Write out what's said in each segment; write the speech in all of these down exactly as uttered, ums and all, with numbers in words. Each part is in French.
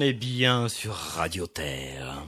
on est bien sur Radio Terre.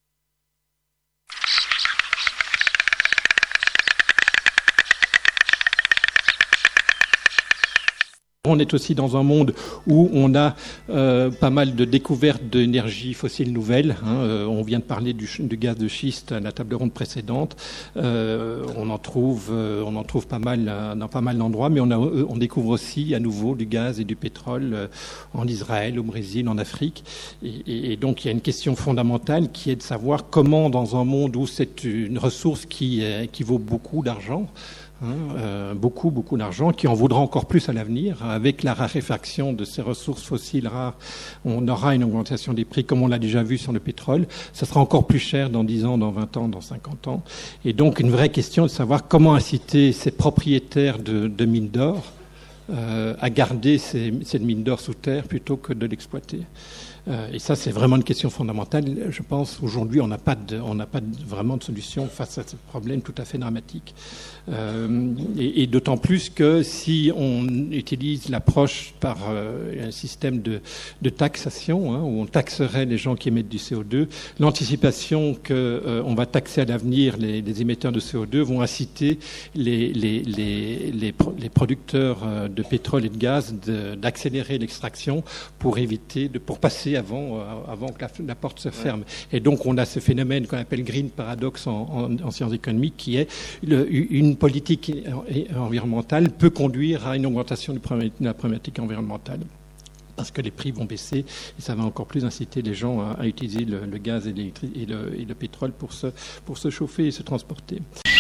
On est aussi dans un monde où on a euh, pas mal de découvertes d'énergies fossiles nouvelles. Hein. Euh, on vient de parler du, du gaz de schiste à la table ronde précédente. Euh, on en trouve, euh, on en trouve pas mal euh, dans pas mal d'endroits, mais on, a, euh, on découvre aussi à nouveau du gaz et du pétrole euh, en Israël, au Brésil, en Afrique. Et, et, et donc il y a une question fondamentale qui est de savoir comment, dans un monde où c'est une ressource qui, euh, qui vaut beaucoup d'argent, Hein, euh, beaucoup, beaucoup d'argent, qui en vaudra encore plus à l'avenir. Avec la raréfaction de ces ressources fossiles rares, on aura une augmentation des prix, comme on l'a déjà vu sur le pétrole. Ça sera encore plus cher dans dix ans, dans vingt ans, dans cinquante ans. Et donc, une vraie question de savoir comment inciter ces propriétaires de, de mines d'or euh, à garder ces, ces mines d'or sous terre plutôt que de l'exploiter. Euh, et ça, c'est vraiment une question fondamentale. Je pense aujourd'hui, on n'a pas de, on n'a pas de, vraiment de solution face à ce problème tout à fait dramatique. Euh, et, et d'autant plus que si on utilise l'approche par euh, un système de, de taxation, hein, où on taxerait les gens qui émettent du C O deux, l'anticipation qu'on euh, va taxer à l'avenir les, les émetteurs de C O deux vont inciter les, les, les, les, les producteurs de pétrole et de gaz de, d'accélérer l'extraction pour éviter, de, pour passer avant, avant que la, la porte se ferme. Ouais. Et donc on a ce phénomène qu'on appelle green paradox en, en, en sciences économiques, qui est le, une politique environnementale peut conduire à une augmentation de la problématique environnementale, parce que les prix vont baisser et ça va encore plus inciter les gens à, à utiliser le, le gaz et, et, le, et le pétrole pour se, pour se chauffer et se transporter.